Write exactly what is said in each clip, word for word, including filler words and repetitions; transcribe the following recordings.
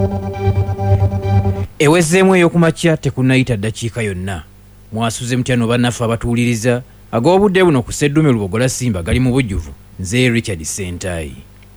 Ewezeemu ey'okumakya tekunayita ddakiika yonna. Mwasuze mutyano bannaffe abatuuliriza ag'obudde buno ku Sseddume Lubogola Simba gali mu bujjuvu. Nze Richard Sentayi.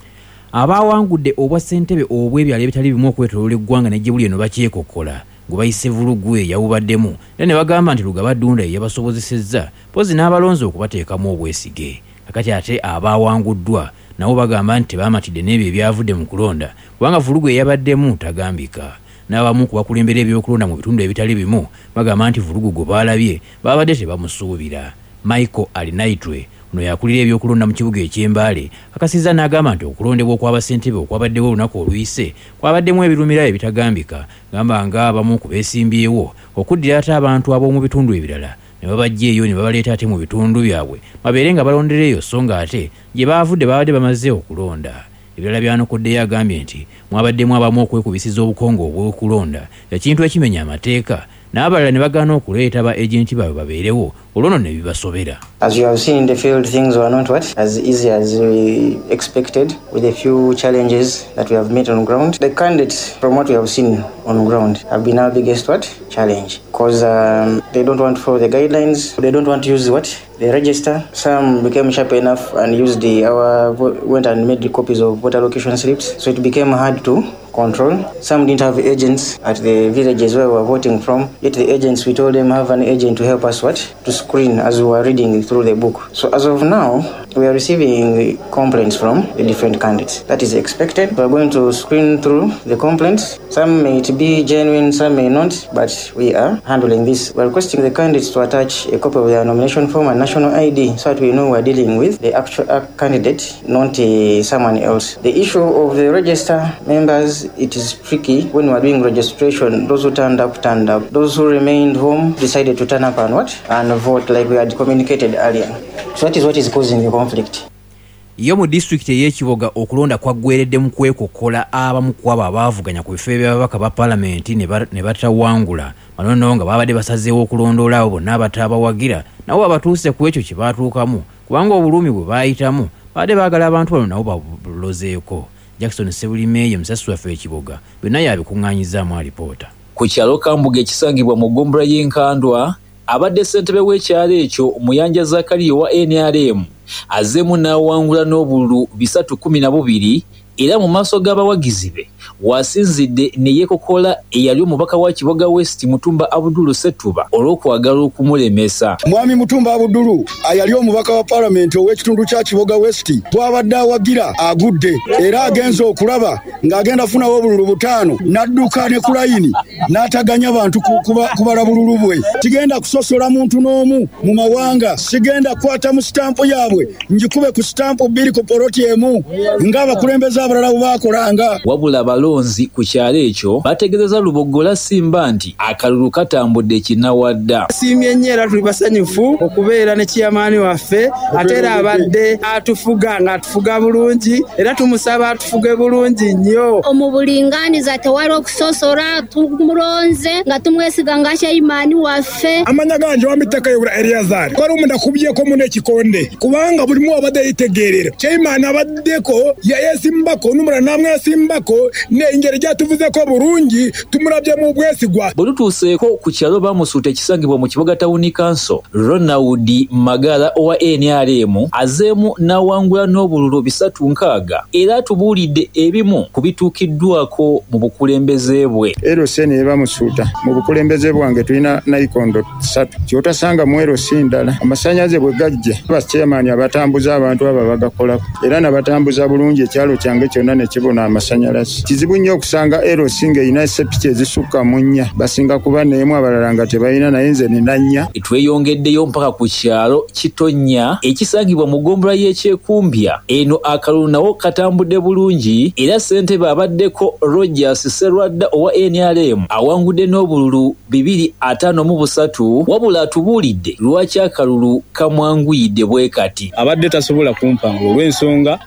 Abaawangudde obwa ssentebe obw'ebyalo ebitali bimu okwetooloola eggwanga n'ejjibuli eno bakyekokola gwe bayise vulugu eyawubaddemu era ne bagamba nti Lugaba Ddunda ye yabasobozesezza pozi n'abalonzi okubateekamu obwesige. Kakati ate abaawanguddwa nabo bagamba nti tebaamatidde n'ebyo ebyavudde mu kulonda kubanga vulugu eyabaddemu tagambika. N'abamu ku bakulembera ebyokulonda mu bitundu ebitali bimu bagamba nti vulugu gwe baalabye baabadde tebamusuubira. Michael Alinaitwe ono yakulira ebyokulonda mu kibuga eky'Embaale akasizza n'agamba nti okulondebwa okw'abasentebe okwabaddewo olunaku oluyise kwabaddemu ebirumira ebitagambika gamba ng'abamu ku beesimbyewo okuddira ate abantu ab'omu bitundu ebirala ne babajja eyo ne babaleeta ate mu bitundu byabwe babeere nga balondera eyo so nga ate gye baavudde babadde bamaze okulonda. Ebirala byanokoddeyo agambye nti mwabaddemu abamu okwekubisiza obukongo obw'okulonda ekintu ekimenya amateeka n'abalala ne bagaana okuleeta ba ejenti baabwe babeerewo olwono ne bibasobera. As you have seen in the field, things were not what as easy as we expected, with a few challenges that we have met on ground. The candidates, from what we have seen on ground, have been our biggest what challenge, because um, they don't want to follow the guidelines. They don't want to use what the register. Some became sharp enough and used the our went and made the copies of voter allocation slips, so it became hard to control. Some didn't have agents at the villages where we were voting from. Yet the agents, we told them have an agent to help us what to screen as we were reading through the book. So as of now, we are receiving complaints from the different candidates. That is expected. We are going to screen through the complaints. Some may be genuine, some may not, but we are handling this. We are requesting the candidates to attach a copy of their nomination form and national I D so that we know we are dealing with the actual candidate, not uh, someone else. The issue of the register members, it is tricky. When we are doing registration, those who turned up, turned up. Those who remained home decided to turn up and what? And vote like we had communicated earlier. So that is what is causing the conflict. Yo mu district y'Ekiboga okulonda kwaggweredde mu kwekokola abamu ku abo abaavuganya ku bifo by'ababaka ba paalamenti ne batawangula bano nga babadde basazeewo okulondoola abo bonna abataabawagira nabo babatuuse ku ekyo kye baatuukamu kubanga obulumi bwe baayitamu babadde baagala abantu bano nabo babulozeeko. Jackson Sebulimeeye musasi waffe Ekiboga byonna yabikuŋŋaanyizaamu alipoota. Ku kyalo Kambuga ekisangibwa mu ggombolola y'Enkandwa abadde ssentebe w'ekyalo ekyo Muyanja Zakariya wa N R M azzeemu n'awangula n'obululu bisatu kumi na bubiri era mu maaso g'abawagizi be wasinzidde ne yeekokola eyali omubaka wa Kiboga West Mutumba Abdulu Setuba olw'okwagala okumulemesa. Mwami Mutumba Abdulu ayali omubaka wa paalamenti ow'ekitundu kya Kiboga West twabadde awagira agudde era agenza okulaba ng'agenda funawo obululu butaano n'adduka ne ku layini n'ataganya bantu kubala bululu bwe. Tigenda kusosola muntu n'omu mu mawanga, sigenda kukwata mu sitampu yaabwe njikube ku sitampu bbiri ku poloti emu ng'abakulembeze abalala bwe baakolanga. Wabula balonzi ku kyalo ekyo bategeezeza Lubogola Simba nti akalulu katambudde kinnawadda. Siimye nnyo era tuli basanyufu okubeera ne kiyamaani waffe ate era abadde atufuga ng'atufuga bulungi era tumusaba atufuge bulungi nnyo. Omubulinganiza tewali okusosora tumulonze nga tumwesiga nga kyayimaani waffe. Amanya ganje wamitaka yobula Eliazari kwali omuntu akubyeko muno ekikonde kubanga buli mu abadde yitegeerera kyayimaani abaddeko yayesimbako n'umulala namwe yasimbako n'engeri gyatuvuzeko bulungi tumulabye mu bwesigwa. Bwe tutuuseeko ku kyalo bamusuuta ekisangibwa mu Kiboga Town Council, Ronald Magala owa N R M azzeemu n'awangula n'obululu bisatu nkaaga era atubuulidde ebimu ku bituukiddwako mu bukulembeze bwe. Ero sene bamusuuta mu bukulembeze bwange tulina nayikondo ssatu kyotasanga mu ero si ndala. Amasanyaze bwe gajja bachairman abatambuza abantu abo bagakolako era n'abatambuza bulungi ekyalo kyange kyonna ne kibona amasanyalaze. Kizibu nnyo okusanga ero singa ina sepiki ezisukka mu nnya basinga kuba n'emu abalala nga tebalina naye nze nina nnya. Tweyongeddeyo mpaka ku kyalo Kitonnya ekisangibwa mu ggombolola y'Ekyekumbya. Eno akalulu nawo katambudde bulungi era ssentebe abaddeko Rogers Serwadda owa N R M awangudde n'obululu bibiri ataano mu busatu wabula atubuulidde lwaki akalulu kamwanguyidde bwe kati. Abadde tasobola kumpangula olw'ensonga